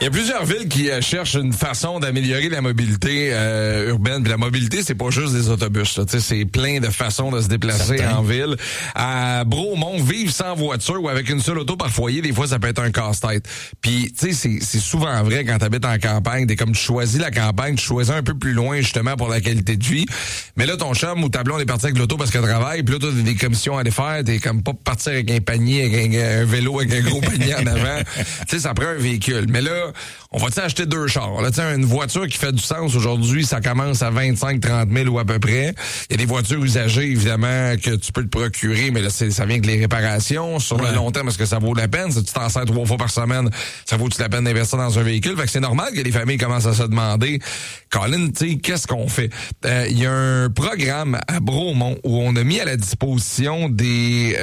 Il y a plusieurs villes qui cherchent une façon d'améliorer la mobilité urbaine. Puis la mobilité, c'est pas juste des autobus. Là. C'est plein de façons de se déplacer en ville. À Bromont, vivre sans voiture ou avec une seule auto par foyer, des fois, ça peut être un casse-tête. Puis, tu sais, c'est souvent vrai quand t'habites en campagne. T'es comme tu choisis la campagne, tu choisis un peu plus loin, justement, pour la qualité de vie. Mais là, ton chum ou ta blonde est parti avec l'auto parce qu'elle travaille. Puis là, t'as des commissions à aller faire. T'es comme pas partir avec un panier, avec un vélo, avec un gros panier en avant. Tu sais, ça prend un véhicule. Mais là, on va-tu acheter 2 chars? Là, tu sais, une voiture qui fait du sens aujourd'hui, ça commence à 25-30 000 ou à peu près. Il y a des voitures usagées, évidemment, que tu peux te procurer, mais là, ça vient que les réparations. Sur le long terme, est-ce que ça vaut la peine? Si tu t'en sers 3 fois par semaine, ça vaut-tu la peine d'investir dans un véhicule? Fait que c'est normal que les familles commencent à se demander, Colin, tu sais, qu'est-ce qu'on fait? Il y a un programme à Bromont où on a mis à la disposition des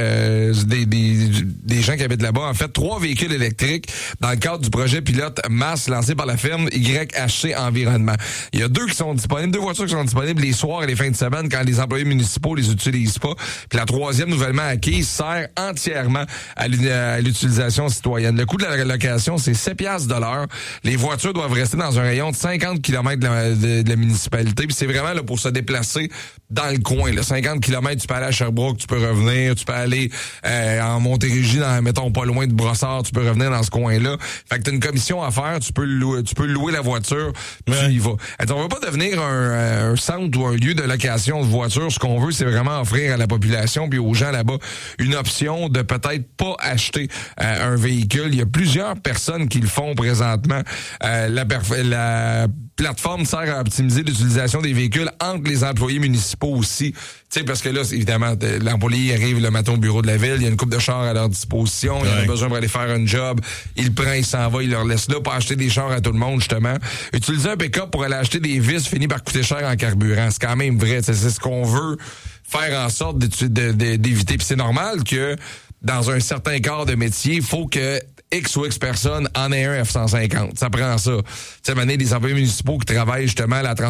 gens qui habitent là-bas, en fait, 3 véhicules électriques dans le cadre du projet pilote MAS lancé par la firme YHC Environnement. Il y a 2 qui sont disponibles, 2 voitures qui sont disponibles les soirs et les fins de semaine quand les employés municipaux les utilisent pas. Puis la 3e nouvellement acquise sert entièrement à l'utilisation citoyenne. Le coût de la location, c'est 7 $ de l'heure. Les voitures doivent rester dans un rayon de 50 km de la municipalité. Puis c'est vraiment là pour se déplacer dans le coin. Là. 50 km, tu peux aller à Sherbrooke, tu peux revenir, tu peux aller en Montérégie, mettons pas loin de Brossard, tu peux revenir dans ce coin-là. Fait que t'as une commission à faire, tu peux louer la voiture, tu y vas. Alors, on veut pas devenir un centre ou un lieu de location de voitures. Ce qu'on veut, c'est vraiment offrir à la population puis aux gens là-bas une option de peut-être pas acheter un véhicule. Il y a plusieurs personnes qui le font présentement. La plateforme sert à optimiser l'utilisation des véhicules entre les employés municipaux aussi. Tu sais, parce que là, évidemment, l'employé arrive le matin au bureau de la ville, il y a une couple de chars à leur disposition, il en a besoin pour aller faire un job, il le prend, il s'en va, il leur laisse là pour acheter des chars à tout le monde, justement. Utiliser un pick-up pour aller acheter des vis finit par coûter cher en carburant. C'est quand même vrai. C'est ce qu'on veut faire en sorte d'éviter. Puis c'est normal que dans un certain quart de métier, il faut que X ou X personnes en ait un F-150. Ça prend ça. Tu sais, des employés municipaux qui travaillent justement à la